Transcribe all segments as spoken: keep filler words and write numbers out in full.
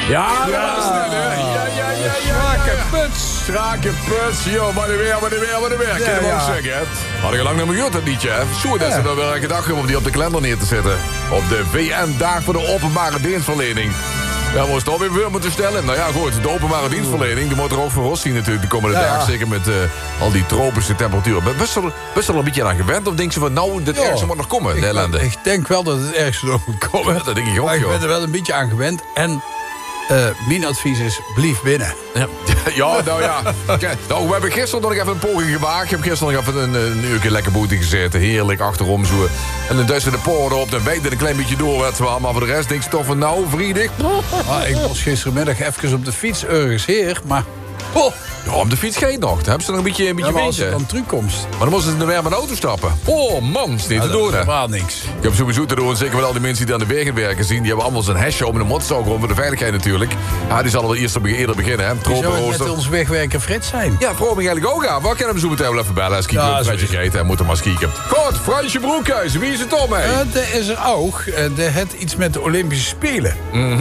Ja, dat was het, hè? Ja, ja, ja, ja. Strake puts. Strake puts. Yo, wat weer, wat weer, wat weer. Kan je hem ook zeggen, hè? Had ik al lang niet meer gehoord, dat liedje, hè? Zo, dat ze er wel een gedacht hebben om die op de kalender neer te zetten. Op de V N-dag voor de openbare dienstverlening. Ja, we moesten het weer moeten stellen. Nou ja, goed, de openbare dienstverlening, die moet er ook voor ons zien natuurlijk de komende Ja, dagen. ja. Zeker met uh, al die tropische temperaturen. Ben best wel, best wel een beetje aan gewend? Of denk je van, nou, dit Ja. ergste moet nog komen, Ik, de ellende? ik denk wel dat het ergste nog moet komen. Ja, dat denk ik ook, Maar ik joh. ben er wel een beetje aan gewend. En uh, mijn advies is, blijf binnen. Ja, ja, nou ja. Kijk, nou, we hebben gisteren nog even een poging gemaakt. Ik heb gisteren nog even een, een uurtje lekker boete gezeten. Heerlijk, achterom zo. En dan duizen de poren op. Dan weet er een klein beetje door. Het wel, maar voor de rest denk je toch van, nou, vriendelijk. Maar ik was gistermiddag even op de fiets ergens heer. Maar, oh, Ja, op de fiets geen nog. Dan hebben ze nog een beetje, een beetje ja, maar als het weten. dan terugkomst, Maar dan moesten ze weer met de auto stappen. Oh man, is niet te dat doen, is hè. helemaal niks. Ik heb sowieso te doen, zeker met al die mensen die aan de wegen werken zien. Die hebben allemaal zo'n hesje om een motorzaag om voor de veiligheid natuurlijk. Ja, die zal wel eerst eerder beginnen, hè. Die zou het met Tropenrooster. ons wegwerker Frits zijn. Ja, vroeg me eigenlijk ook aan. Waar kunnen we zo meteen wel even bellen? Als ik Ja, een Fransje sowieso. gegeten en moeten maar skieken. Goed, Fransje Broekhuis, wie is het om, hè? Uh, er is er ook. Uh, er het iets met de Olympische Spelen.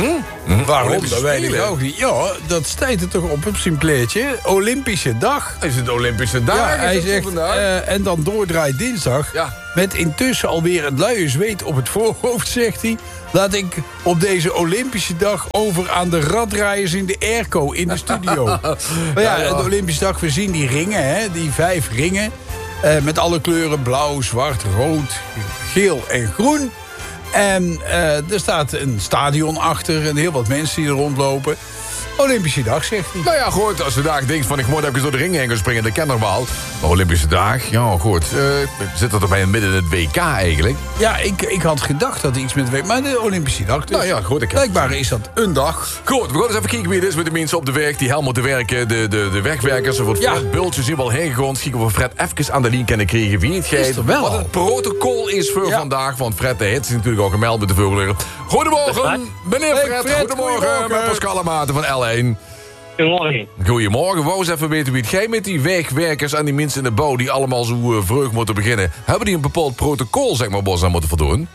Waarom? Olympische Dat weet ik Spelen? ook niet. Ja, dat staat er toch op op zijn pleetje. Olympische dag. Is het Olympische dag? Ja, Is hij het zo zegt, vandaag? uh, en dan doordraait dinsdag. Ja. Met intussen alweer het luie zweet op het voorhoofd, zegt hij. Laat ik op deze Olympische dag over aan de raddraaiers in de airco in de studio. Maar ja, Ja, ja. de Olympische dag, we zien die ringen, hè, die vijf ringen. Uh, met alle kleuren blauw, zwart, rood, geel en groen. En uh, er staat een stadion achter en heel wat mensen die er rondlopen. Olympische dag, zegt hij. Nou ja, goed, als je daar denkt van ik moet even door de ring heen gaan springen, dat ken nog wel. Maar Olympische dag, ja goed. Uh, zit dat er bij midden in het W K eigenlijk? Ja, ik, ik had gedacht dat er iets met... Maar de Olympische dag dus. Nou ja, goed, ik heb- Blijkbaar is dat een dag. Goed, we gaan eens even kijken wie het is met de mensen op de weg die helemaal te werken. De, de, de wegwerkers, er wordt Ja. Fred Bultjes hier wel heen gegaan. Kijken of we Fred even aan de lijn kunnen krijgen. Wie het Is geeft. er wel Wat al. het protocol is voor Ja. vandaag. Want Fred de Hit is natuurlijk al gemeld met de Vogelaar. Goedemorgen, meneer Hey, Fred. Fred, Goedemorgen, goedemorgen. met Pascal Maarten van L één. Goedemorgen. Goedemorgen, wou eens even weten wie het gij met die wegwerkers en die mensen in de bouw die allemaal zo uh, vreugd moeten beginnen. Hebben die een bepaald protocol, zeg maar, Bos, aan moeten voldoen?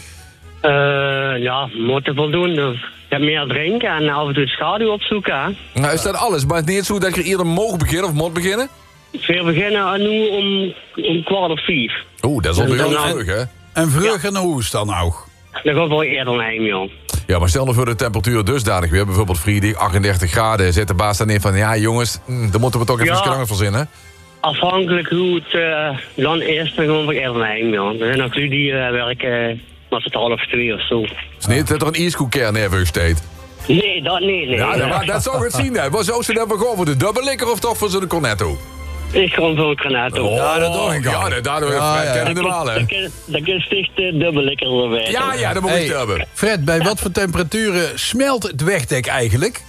Uh, ja, moeten voldoen. Je hebt meer drinken en af en toe het schaduw opzoeken. Hè. Nou, is dat alles? Maar het is niet zo dat je eerder mag beginnen of moet beginnen? We beginnen nu om, om kwart of vijf. Oeh, dat is al En bij dan- jou vreugd, hè? En vreugd en hoe is dan nou? Dan gaan we wel eerder naar hem, joh. Ja, maar stel nou voor de temperatuur dusdanig weer. Bijvoorbeeld vrijdag, achtendertig graden. Zet de baas dan in van, ja jongens, mm, dan moeten we toch even Ja. iets langer verzinnen. Afhankelijk hoe het uh, dan is, dan gaan we eerder naar hem, joh. Er zijn ook jullie die uh, werken met het half twee of zo. Het is niet dat er een ijskoeker neer steekt. Nee, dat niet, nee. Ja, dat, dat zou het zien, hè. Wat zou ze dan gewoon voor de dubbellikker of toch voor zo'n cornetto? Ik ga voor een granaat. Ja, dat doe ik al. Ja, dat- daardoor Ja, Fred ja. kennen de wel, hè. Dat is sticht uh, dubbellikker erbij. Ja, ja, dat moet Hey, je hebben. Fred, bij wat voor temperaturen smelt het wegdek eigenlijk?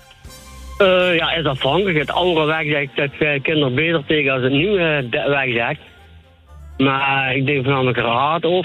Uh, ja, is afhankelijk. Het oude wegdek, dat uh, kinderen beter tegen als het nieuwe uh, wegdek. Maar ik denk van een graad of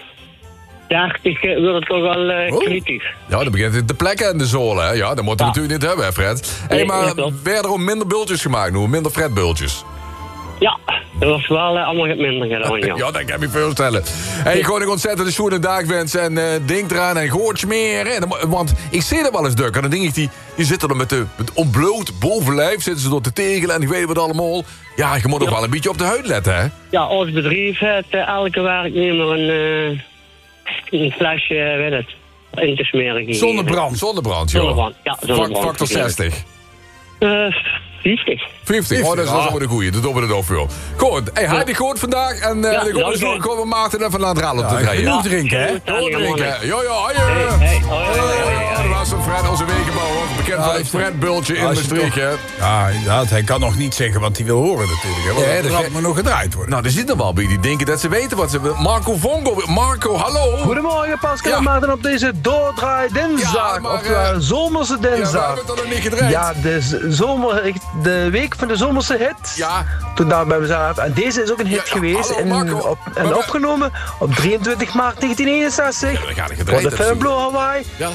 dertig uh, wordt het toch wel uh, Oh. kritisch. Ja, dan begint het te plekken in de zolen, hè. Ja, dat moeten we Ja. natuurlijk niet hebben, hè, Fred. Hé, Nee, maar ja, klopt. werden er ook minder bultjes gemaakt nu? Minder Fred-bultjes? Ja, dat was wel uh, allemaal het minder gedaan, ja. Ja, dat kan ik me voorstellen. Hey, gewoon een ontzettende schoene dag wens en uh, denk eraan en goortje meer. Hè. Dan mo- Want ik zie er wel eens dukken. Dan denk ik, die, die zitten er met, de, met ontbloot bovenlijf, zitten ze door te tegelen en ik weet wat allemaal. Ja, je moet ook Ja. wel een beetje op de huid letten, hè? Ja, ons bedrijf heeft uh, elke werknemer een, uh, een flesje, uh, weet het, in te smeren gegeven. Zonnebrand. Zonnebrand, joh. Zonnebrand, ja, zonnebrand. Fac- Factor zestig. Uh, vijftig. vijftig. Oh, dat is wel ja. zo de goeie. Dat doen we het over, joh. Goed. Hey, hartelijk goed vandaag. En uh, Ja, de goede dank is je. nog Maarten even aan het ralen op te Ja, draaien. genoeg drinken, hè? Doordrinken. Jo, jo, hoi. Hey, hey, hoi, hoi, hoi, hoi. Oh, dat was een Fred, onze wegenbouwer. Bekend van het is toch- Fred-bultje in Als je Maastricht, toch- hè. Ja, inderdaad. Hij kan nog niet zeggen wat hij wil horen natuurlijk. Hè, want Ja, dat dat gaat ge- maar nog gedraaid worden. Nou, er zitten wel bij die denken dat ze weten wat ze willen. Marco Vongo. Marco, hallo. Goedemorgen Pascal Ja. en Maarten op deze doordraai dinsdag. Ja, maar, oftewel eh, zomerse Ja, we dinsdag. hebben het al nog niet gedraaid. Ja, de, z- zomer, de week van de zomerse hit. Ja. Toen daar bij mezelf. En deze is ook een hit Ja, geweest. hallo, en, Marco. op, en Maar we- opgenomen op drieëntwintig maart negentien eenenzestig. Ja, dat gaat niet Voor gedraaid. de dat is film zo. Blue Hawaii. Ja.